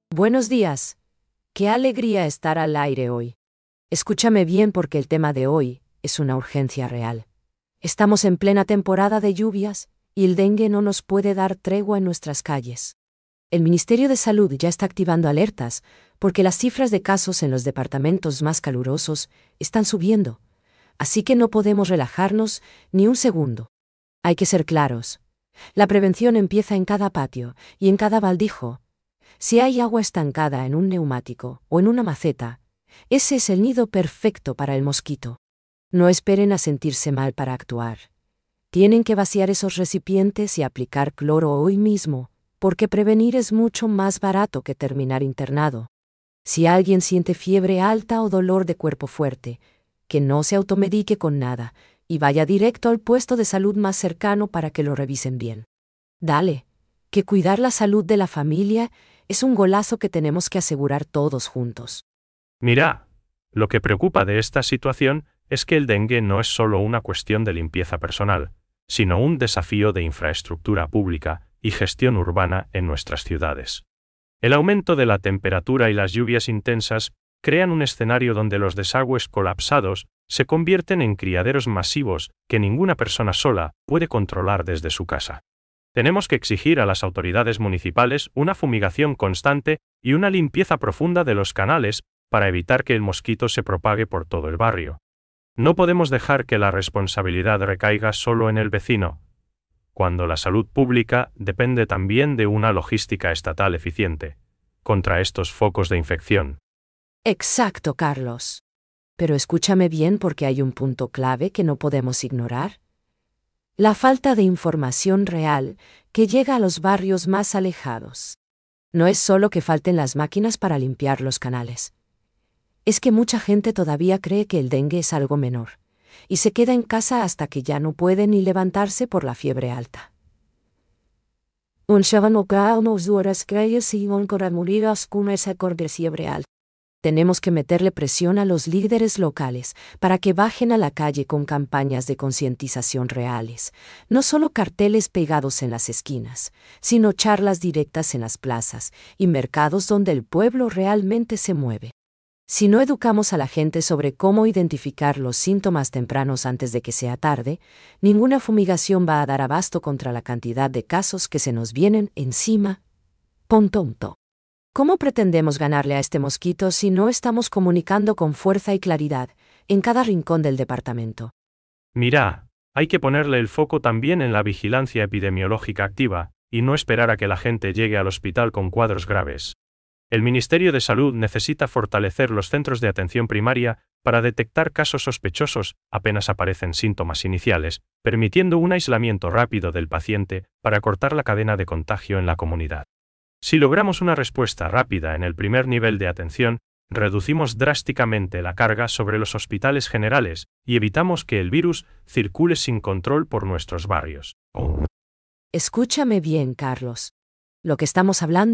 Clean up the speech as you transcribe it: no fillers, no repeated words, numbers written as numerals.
Buenos días. Qué alegría estar al aire hoy. Escúchame bien porque el tema de hoy es una urgencia real. Estamos en plena temporada de lluvias y el dengue no nos puede dar tregua en nuestras calles. El Ministerio de Salud ya está activando alertas porque las cifras de casos en los departamentos más calurosos están subiendo, así que no podemos relajarnos ni un segundo. Hay que ser claros. La prevención empieza en cada patio y en cada baldijo. Si hay agua estancada en un neumático o en una maceta, ese es el nido perfecto para el mosquito. No esperen a sentirse mal para actuar. Tienen que vaciar esos recipientes y aplicar cloro hoy mismo, porque prevenir es mucho más barato que terminar internado. Si alguien siente fiebre alta o dolor de cuerpo fuerte, que no se automedique con nada y vaya directo al puesto de salud más cercano para que lo revisen bien. Dale, que cuidar la salud de la familia es un golazo que tenemos que asegurar todos juntos. Mira, lo que preocupa de esta situación es que el dengue no es solo una cuestión de limpieza personal, sino un desafío de infraestructura pública y gestión urbana en nuestras ciudades. El aumento de la temperatura y las lluvias intensas crean un escenario donde los desagües colapsados se convierten en criaderos masivos que ninguna persona sola puede controlar desde su casa. Tenemos que exigir a las autoridades municipales una fumigación constante y una limpieza profunda de los canales para evitar que el mosquito se propague por todo el barrio. No podemos dejar que la responsabilidad recaiga solo en el vecino, cuando la salud pública depende también de una logística estatal eficiente contra estos focos de infección. Exacto, Carlos. Pero escúchame bien porque hay un punto clave que no podemos ignorar. La falta de información real que llega a los barrios más alejados. No es solo que falten las máquinas para limpiar los canales. Es que mucha gente todavía cree que el dengue es algo menor, y se queda en casa hasta que ya no puede ni levantarse por la fiebre alta. Tenemos que meterle presión a los líderes locales para que bajen a la calle con campañas de concientización reales, no solo carteles pegados en las esquinas, sino charlas directas en las plazas y mercados donde el pueblo realmente se mueve. Si no educamos a la gente sobre cómo identificar los síntomas tempranos antes de que sea tarde, ninguna fumigación va a dar abasto contra la cantidad de casos que se nos vienen encima. ¿Cómo pretendemos ganarle a este mosquito si no estamos comunicando con fuerza y claridad en cada rincón del departamento? Mira, hay que ponerle el foco también en la vigilancia epidemiológica activa y no esperar a que la gente llegue al hospital con cuadros graves. El Ministerio de Salud necesita fortalecer los centros de atención primaria para detectar casos sospechosos apenas aparecen síntomas iniciales, permitiendo un aislamiento rápido del paciente para cortar la cadena de contagio en la comunidad. Si logramos una respuesta rápida en el primer nivel de atención, reducimos drásticamente la carga sobre los hospitales generales y evitamos que el virus circule sin control por nuestros barrios. Escúchame bien, Carlos. Lo que estamos hablando